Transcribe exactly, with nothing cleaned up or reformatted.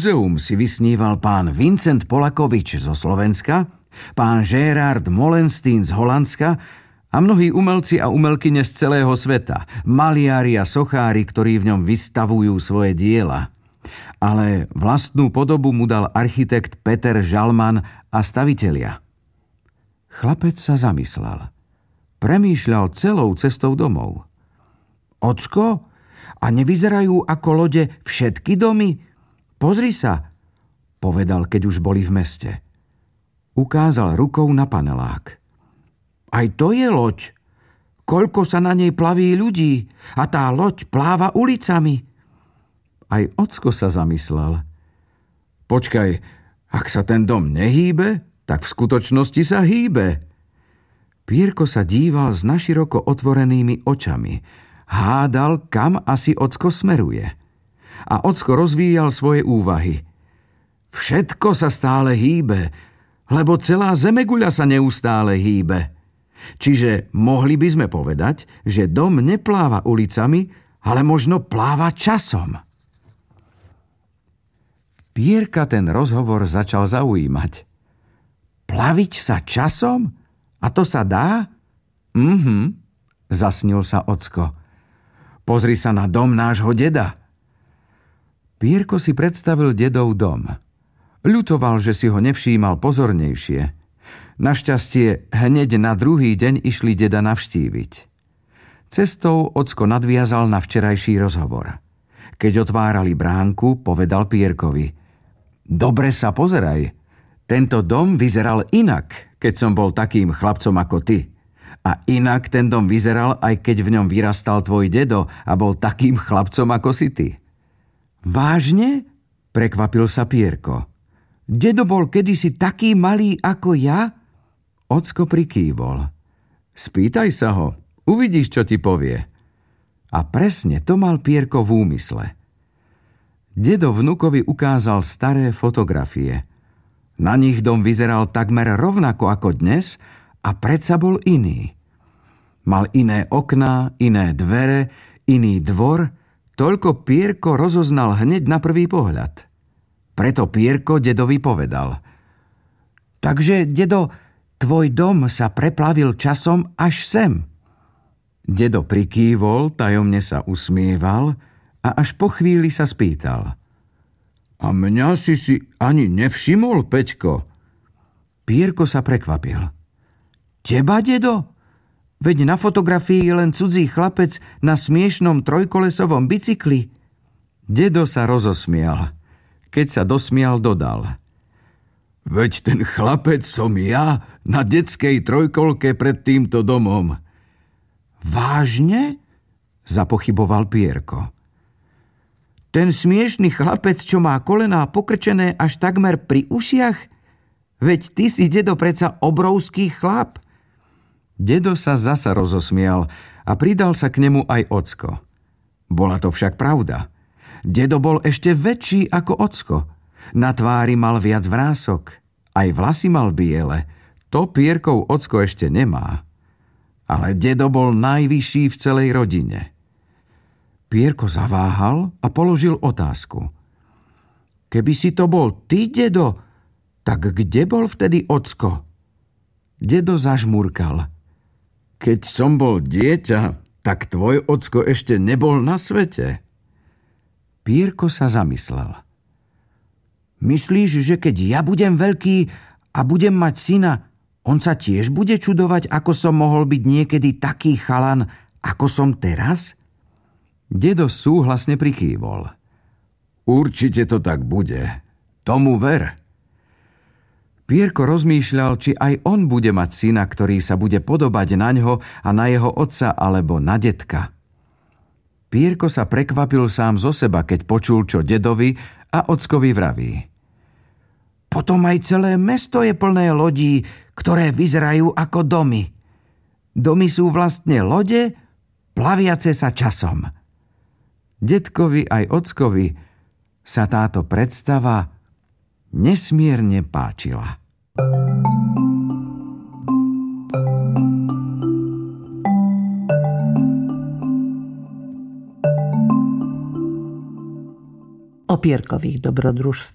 múzeum si vysníval pán Vincent Polakovič zo Slovenska, pán Gérard Molenstein z Holandska a mnohí umelci a umelkyne z celého sveta, maliari a sochári, ktorí v ňom vystavujú svoje diela. Ale vlastnú podobu mu dal architekt Peter Žalman a stavitelia. Chlapec sa zamyslel. Premýšľal celou cestou domov. Ocko, a nevyzerajú ako lode všetky domy? Pozri sa, povedal, keď už boli v meste. Ukázal rukou na panelák. Aj to je loď. Koľko sa na nej plaví ľudí a tá loď pláva ulicami. Aj ocko sa zamyslel. Počkaj, ak sa ten dom nehýbe, tak v skutočnosti sa hýbe. Pierko sa díval s naširoko otvorenými očami. Hádal, kam asi ocko smeruje. A ocko rozvíjal svoje úvahy. Všetko sa stále hýbe, lebo celá zemeguľa sa neustále hýbe. Čiže mohli by sme povedať, že dom nepláva ulicami, ale možno pláva časom. Pierka ten rozhovor začal zaujímať. Plaviť sa časom? A to sa dá? Mhm, zasnil sa ocko. Pozri sa na dom nášho deda. Pierko si predstavil dedov dom. Ľutoval, že si ho nevšímal pozornejšie. Našťastie hneď na druhý deň išli deda navštíviť. Cestou ocko nadviazal na včerajší rozhovor. Keď otvárali bránku, povedal Pierkovi. Dobre sa pozeraj. Tento dom vyzeral inak, keď som bol takým chlapcom ako ty. A inak ten dom vyzeral, aj keď v ňom vyrastal tvoj dedo a bol takým chlapcom ako si ty. Vážne? Prekvapil sa Pierko. Dedo bol kedysi taký malý ako ja? Ocko prikývol. Spýtaj sa ho, uvidíš, čo ti povie. A presne to mal Pierko v úmysle. Dedo vnukovi ukázal staré fotografie. Na nich dom vyzeral takmer rovnako ako dnes a predsa bol iný. Mal iné okná, iné dvere, iný dvor, toľko Pierko rozoznal hneď na prvý pohľad. Preto Pierko dedovi povedal. Takže, dedo, tvoj dom sa preplavil časom až sem. Dedo prikývol, tajomne sa usmieval a až po chvíli sa spýtal. A mňa si si ani nevšimol, Peťko? Pierko sa prekvapil. Teba, dedo? Veď na fotografii je len cudzí chlapec na smiešnom trojkolesovom bicykli. Dedo sa rozosmial. Keď sa dosmial, dodal. Veď ten chlapec som ja na detskej trojkolke pred týmto domom. Vážne? Zapochyboval Pierko. Ten smiešný chlapec, čo má kolená pokrčené až takmer pri ušiach? Veď ty si, dedo, predsa obrovský chlap. Dedo sa zasa rozosmial a pridal sa k nemu aj ocko. Bola to však pravda. Dedo bol ešte väčší ako ocko. Na tvári mal viac vrások. Aj vlasy mal biele. To Pierkov ocko ešte nemá. Ale dedo bol najvyšší v celej rodine. Pierko zaváhal a položil otázku. Keby si to bol ty, dedo, tak kde bol vtedy ocko? Dedo zažmúrkal. Keď som bol dieťa, tak tvoj ocko ešte nebol na svete. Pierko sa zamyslel. Myslíš, že keď ja budem veľký a budem mať syna, on sa tiež bude čudovať, ako som mohol byť niekedy taký chalan, ako som teraz? Dedo súhlasne prikývol. Určite to tak bude. Tomu ver. Pierko rozmýšľal, či aj on bude mať syna, ktorý sa bude podobať naňho a na jeho otca alebo na detka. Pierko sa prekvapil sám zo seba, keď počul, čo dedovi a ockovi vraví. Potom aj celé mesto je plné lodí, ktoré vyzerajú ako domy. Domy sú vlastne lode, plaviace sa časom. Detkovi aj ockovi sa táto predstava nesmierne páčila. O Pierkových dobrodružstvách.